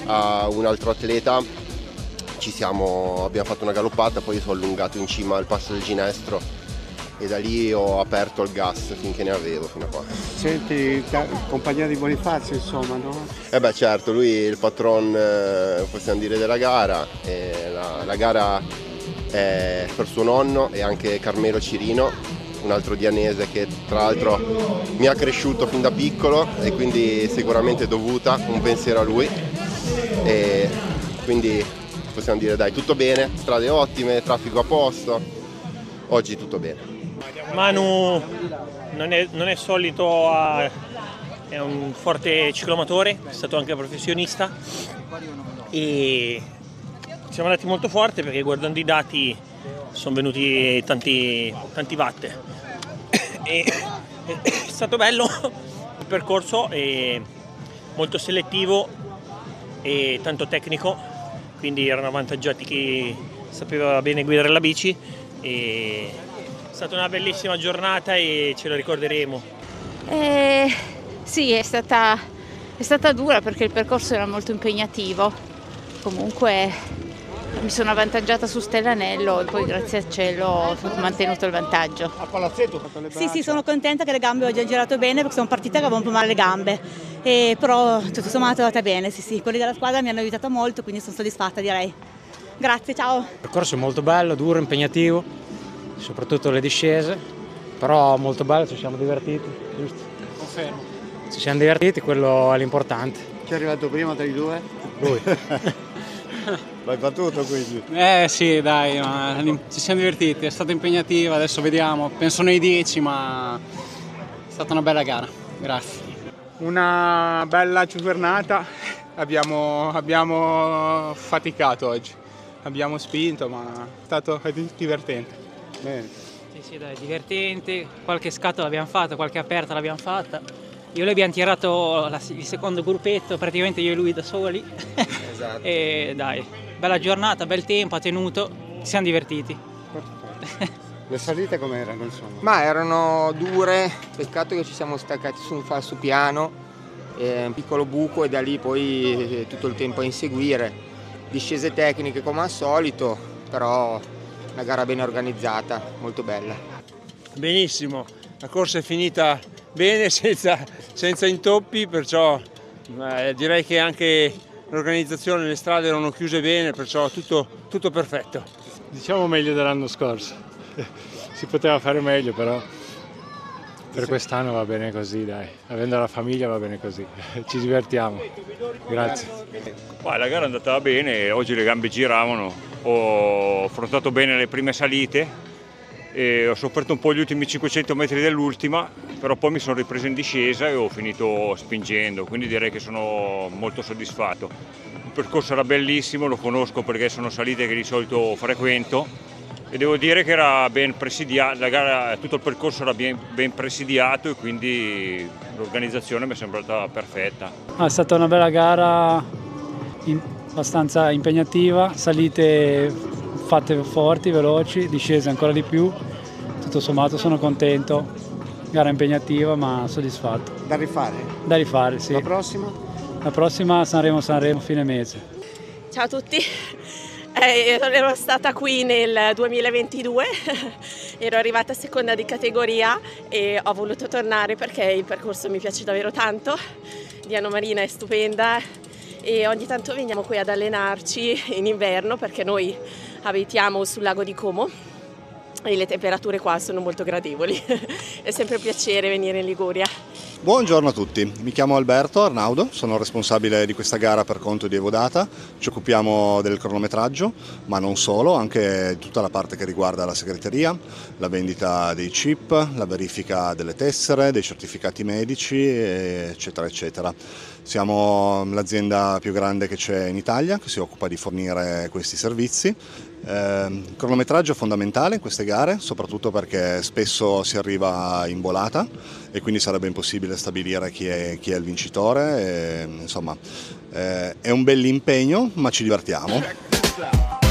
a un altro atleta, abbiamo fatto una galoppata, poi io sono allungato in cima al passo del Ginestro e da lì ho aperto il gas finché ne avevo fino a qua. Senti, compagnia di Bonifazio insomma, no? Beh certo, lui è il patron, possiamo dire, della gara, e la gara è per suo nonno e anche Carmelo Cirino, un altro dianese che tra l'altro mi ha cresciuto fin da piccolo e quindi sicuramente dovuta un pensiero a lui, e quindi possiamo dire dai, tutto bene, strade ottime, traffico a posto, oggi tutto bene. Manu non è solito, è un forte ciclomatore, è stato anche professionista e siamo andati molto forte perché guardando i dati sono venuti tanti watt. È stato bello, il percorso è molto selettivo e tanto tecnico, quindi erano avvantaggiati chi sapeva bene guidare la bici. È stata una bellissima giornata e ce la ricorderemo. Sì, è stata dura perché il percorso era molto impegnativo. Comunque mi sono avvantaggiata su Stellanello e poi grazie al cielo ho mantenuto il vantaggio. A Palazzetto? Sì, sono contenta che le gambe oggi hanno girato bene perché sono partita che avevo un po' male le gambe. Però tutto sommato è andata bene, sì. Quelli della squadra mi hanno aiutato molto, quindi sono soddisfatta, direi. Grazie, ciao. Il percorso è molto bello, duro, impegnativo, soprattutto le discese, però molto bello, ci siamo divertiti, giusto? Confermo. Ci siamo divertiti, quello è l'importante. Chi è arrivato prima tra i due? Lui. L'hai battuto quindi? Sì, dai, ma ci siamo divertiti, è stata impegnativa, adesso vediamo, penso nei 10, ma è stata una bella gara, grazie. Una bella giornata, abbiamo faticato oggi, abbiamo spinto, ma è stato divertente. Bene. Sì, dai, divertente, qualche scatola l'abbiamo fatta, qualche aperta l'abbiamo fatta. Io e lui abbiamo tirato il secondo gruppetto, praticamente io e lui da soli. Esatto. E dai, bella giornata, bel tempo, ha tenuto, ci siamo divertiti. Le salite com'erano insomma? Ma erano dure, peccato che ci siamo staccati su un falso piano, un piccolo buco e da lì poi tutto il tempo a inseguire. Discese tecniche come al solito, però una gara ben organizzata, molto bella. Benissimo, la corsa è finita bene, senza intoppi, perciò direi che anche l'organizzazione, le strade erano chiuse bene, perciò tutto perfetto. Diciamo meglio dell'anno scorso, si poteva fare meglio, però per quest'anno va bene così, dai, avendo la famiglia va bene così, ci divertiamo, grazie. La gara è andata bene, oggi le gambe giravano, ho affrontato bene le prime salite e ho sofferto un po' gli ultimi 500 metri dell'ultima, però poi mi sono ripreso in discesa e ho finito spingendo, quindi direi che sono molto soddisfatto. Il percorso era bellissimo, lo conosco perché sono salite che di solito frequento e devo dire che era ben presidiato, la gara, tutto il percorso era ben presidiato e quindi l'organizzazione mi è sembrata perfetta. È stata una bella gara, abbastanza impegnativa, salite fatte forti, veloci, discese ancora di più, tutto sommato sono contento, gara impegnativa ma soddisfatto. Da rifare? Da rifare, sì. La prossima? La prossima Sanremo fine mese. Ciao a tutti, ero stata qui nel 2022, ero arrivata seconda di categoria e ho voluto tornare perché il percorso mi piace davvero tanto, Diana Marina è stupenda e ogni tanto veniamo qui ad allenarci in inverno perché noi abitiamo sul lago di Como e le temperature qua sono molto gradevoli, è sempre un piacere venire in Liguria. Buongiorno a tutti, mi chiamo Alberto Arnaudo, sono responsabile di questa gara per conto di Evodata, ci occupiamo del cronometraggio, ma non solo, anche tutta la parte che riguarda la segreteria, la vendita dei chip, la verifica delle tessere, dei certificati medici, eccetera eccetera. Siamo l'azienda più grande che c'è in Italia, che si occupa di fornire questi servizi. Il cronometraggio è fondamentale in queste gare, soprattutto perché spesso si arriva in volata e quindi sarebbe impossibile stabilire chi è il vincitore. Insomma, è un bell'impegno, ma ci divertiamo.